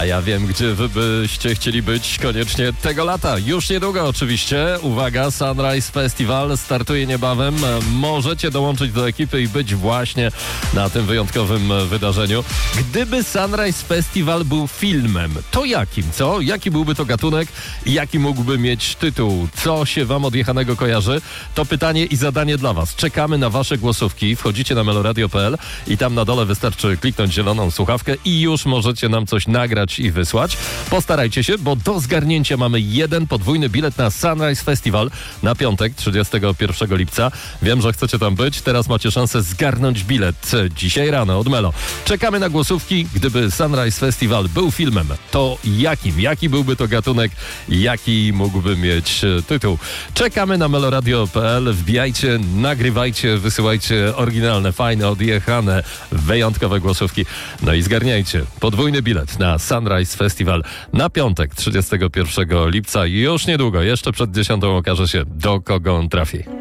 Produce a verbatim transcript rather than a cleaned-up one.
ja wiem, gdzie wy byście chcieli być koniecznie tego lata. Już niedługo oczywiście. Uwaga, Sunrise Festival startuje niebawem. Możecie dołączyć do ekipy i być właśnie na tym wyjątkowym wydarzeniu. Gdyby Sunrise Festival był filmem, to jakim, co? Jaki byłby to gatunek? Jaki mógłby mieć tytuł? Co się wam od jechanego kojarzy? To pytanie i zadanie dla was. Czekamy na wasze głosówki. Wchodzicie na meloradio kropka p l i tam na dole wystarczy kliknąć zieloną słuchawkę i już możecie nam coś nagrać i wysłać. Postarajcie się, bo do zgarnięcia mamy jeden podwójny bilet na Sunrise Festival na piątek, trzydziestego pierwszego lipca. Wiem, że chcecie tam być. Teraz macie szansę zgarnąć bilet dzisiaj rano od Melo. Czekamy na głosówki. Gdyby Sunrise Festival był filmem, to jakim? Jaki byłby to gatunek? Jaki mógłby mieć tytuł? Czekamy na meloradio kropka p l. Wbijajcie, nagrywajcie, wysyłajcie oryginalne, fajne, odjechane, wyjątkowe głosówki. No i zgarniajcie podwójny bilet na Sunrise Festival na piątek, trzydziestego pierwszego lipca. Już niedługo, jeszcze przed dziesiątą okaże się, do kogo on trafi.